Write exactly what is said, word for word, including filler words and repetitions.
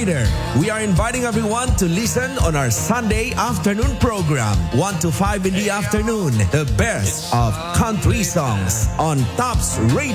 later, we are inviting everyone to listen on our Sunday afternoon program, one to five in the afternoon, the best of country songs on Tops Radio.